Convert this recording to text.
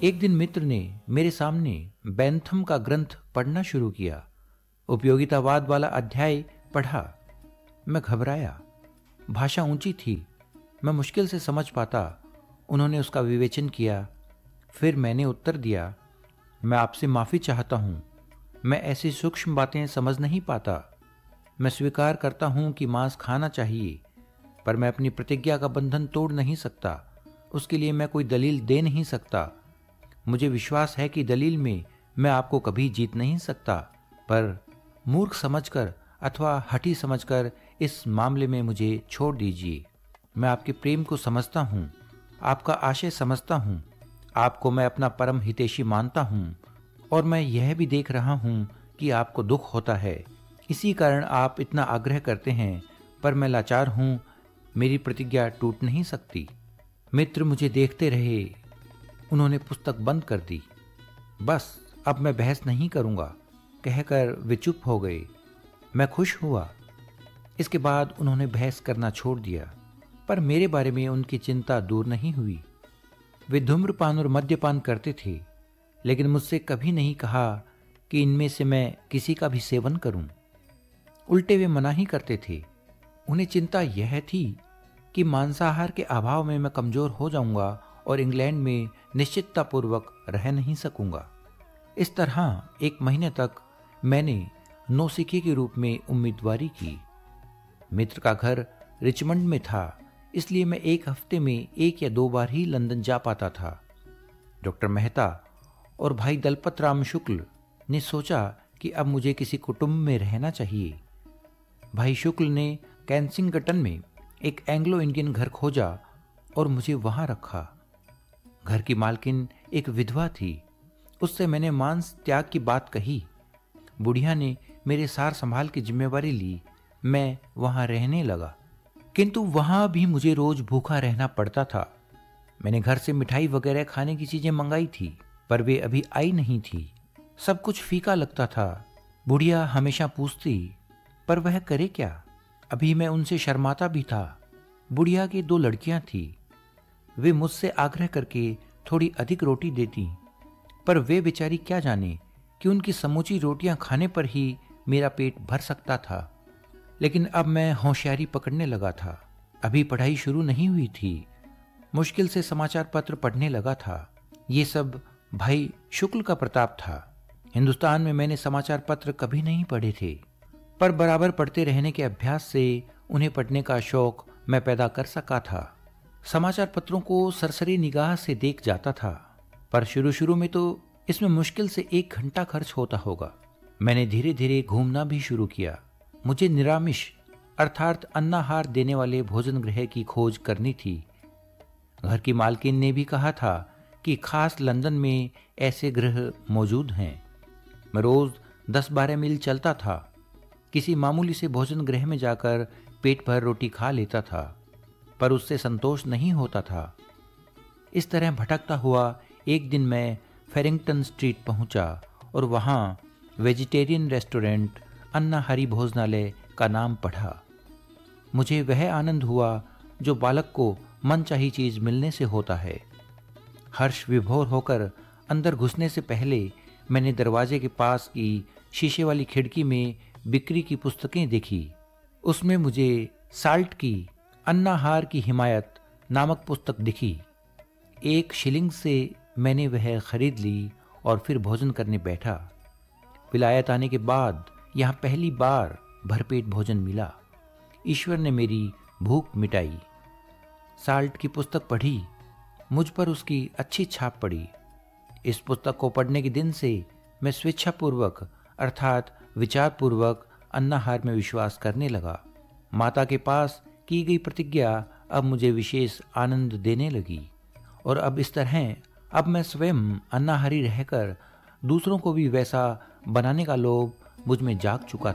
एक दिन मित्र ने मेरे सामने बेंथम का ग्रंथ पढ़ना शुरू किया। उपयोगितावाद वाला अध्याय पढ़ा। मैं घबराया। भाषा ऊंची थी, मैं मुश्किल से समझ पाता। उन्होंने उसका विवेचन किया। फिर मैंने उत्तर दिया, मैं आपसे माफ़ी चाहता हूँ, मैं ऐसी सूक्ष्म बातें समझ नहीं पाता। मैं स्वीकार करता हूँ कि मांस खाना चाहिए, पर मैं अपनी प्रतिज्ञा का बंधन तोड़ नहीं सकता। उसके लिए मैं कोई दलील दे नहीं सकता। मुझे विश्वास है कि दलील में मैं आपको कभी जीत नहीं सकता, पर मूर्ख समझकर अथवा हठी समझकर इस मामले में मुझे छोड़ दीजिए। मैं आपके प्रेम को समझता हूँ, आपका आशय समझता हूँ, आपको मैं अपना परम हितैषी मानता हूँ, और मैं यह भी देख रहा हूँ कि आपको दुख होता है। इसी कारण आप इतना आग्रह करते हैं, पर मैं लाचार हूँ, मेरी प्रतिज्ञा टूट नहीं सकती। मित्र मुझे देखते रहे। उन्होंने पुस्तक बंद कर दी। बस अब मैं बहस नहीं करूँगा कहकर वे चुप हो गए। मैं खुश हुआ। इसके बाद उन्होंने बहस करना छोड़ दिया, पर मेरे बारे में उनकी चिंता दूर नहीं हुई। वे धूम्रपान और मद्यपान करते थे, लेकिन मुझसे कभी नहीं कहा कि इनमें से मैं किसी का भी सेवन करूं। उल्टे वे मना ही करते थे। उन्हें चिंता यह थी कि मांसाहार के अभाव में मैं कमजोर हो जाऊंगा और इंग्लैंड में निश्चिततापूर्वक रह नहीं सकूंगा। इस तरह 1 महीने तक मैंने नौसिखिए के रूप में उम्मीदवारी की। मित्र का घर रिचमंड में था, इसलिए मैं 1 हफ्ते में 1 या 2 बार ही लंदन जा पाता था। डॉक्टर मेहता और भाई दलपत राम शुक्ल ने सोचा कि अब मुझे किसी कुटुंब में रहना चाहिए। भाई शुक्ल ने कैंसिंगटन में एक एंग्लो इंडियन घर खोजा और मुझे वहां रखा। घर की मालकिन एक विधवा थी। उससे मैंने मांस त्याग की बात कही। बुढ़िया ने मेरे सार संभाल की जिम्मेवारी ली। मैं वहां रहने लगा, किंतु वहां भी मुझे रोज भूखा रहना पड़ता था। मैंने घर से मिठाई वगैरह खाने की चीजें मंगाई थी, पर वे अभी आई नहीं थी। सब कुछ फीका लगता था। बुढ़िया हमेशा पूछती, पर वह करे क्या? अभी मैं उनसे शर्माता भी था। बुढ़िया की 2 लड़कियां थी। वे मुझसे आग्रह करके थोड़ी अधिक रोटी देती, पर वे बेचारी क्या जाने कि उनकी समूची रोटियां खाने पर ही मेरा पेट भर सकता था। लेकिन अब मैं होशियारी पकड़ने लगा था। अभी पढ़ाई शुरू नहीं हुई थी। मुश्किल से समाचार पत्र पढ़ने लगा था। ये सब भाई शुक्ल का प्रताप था। हिंदुस्तान में मैंने समाचार पत्र कभी नहीं पढ़े थे, पर बराबर पढ़ते रहने के अभ्यास से उन्हें पढ़ने का शौक मैं पैदा कर सका था। समाचार पत्रों को सरसरी निगाह से देख जाता था, पर शुरू शुरू में तो इसमें मुश्किल से 1 घंटा खर्च होता होगा। मैंने धीरे धीरे घूमना भी शुरू किया। मुझे निरामिष अर्थात अन्नाहार देने वाले भोजन गृह की खोज करनी थी। घर की मालकिन ने भी कहा था कि खास लंदन में ऐसे गृह मौजूद हैं। मैं रोज 10-12 मील चलता था। किसी मामूली से भोजन गृह में जाकर पेट भर रोटी खा लेता था, पर उससे संतोष नहीं होता था। इस तरह भटकता हुआ एक दिन मैं फेरिंगटन स्ट्रीट पहुंचा और वहां वेजिटेरियन रेस्टोरेंट अन्ना हरी भोजनालय का नाम पढ़ा। मुझे वह आनंद हुआ जो बालक को मनचाही चीज मिलने से होता है। हर्ष विभोर होकर अंदर घुसने से पहले मैंने दरवाजे के पास की शीशे वाली खिड़की में बिक्री की पुस्तकें देखी। उसमें मुझे साल्ट की अन्नाहार की हिमायत नामक पुस्तक दिखी। 1 शिलिंग से मैंने वह खरीद ली और फिर भोजन करने बैठा। विलायत आने के बाद यहाँ पहली बार भरपेट भोजन मिला। ईश्वर ने मेरी भूख मिटाई। साल्ट की पुस्तक पढ़ी, मुझ पर उसकी अच्छी छाप पड़ी। इस पुस्तक को पढ़ने के दिन से मैं स्वेच्छापूर्वक अर्थात विचारपूर्वक अन्नाहार में विश्वास करने लगा। माता के पास की गई प्रतिज्ञा अब मुझे विशेष आनंद देने लगी, और अब इस तरह अब मैं स्वयं अन्नाहारी रहकर दूसरों को भी वैसा बनाने का लोभ मुझ में जाग चुका